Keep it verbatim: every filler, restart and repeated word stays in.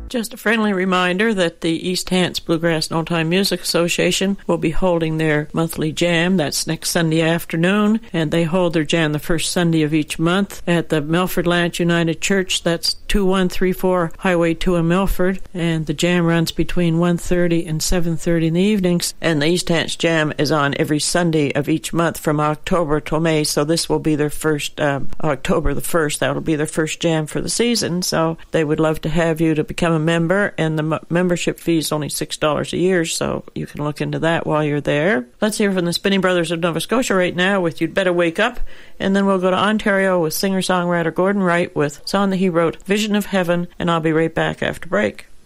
Just a friendly reminder that the East Hants Bluegrass and Old Time Music Association will be holding their monthly jam. That's next Sunday afternoon, and they hold their jam the first Sunday of each month at the Milford Lance United Church. That's two one three four Highway two in Milford, and the jam runs between one thirty and seven thirty in the evenings. And the East Hants Jam is on every Sunday of each month from October till May, so this will be their first, um, October the first, that will be their first jam for the season, so they would love to have you to become a member, and the m- membership fee is only six dollars a year, so you can look into that while you're there. Let's hear from the Spinning Brothers of Nova Scotia right now with You'd Better Wake Up, and then we'll go to Ontario with singer-songwriter Gordon Wright with song that he wrote, Vision of Heaven, and I'll be right back after break.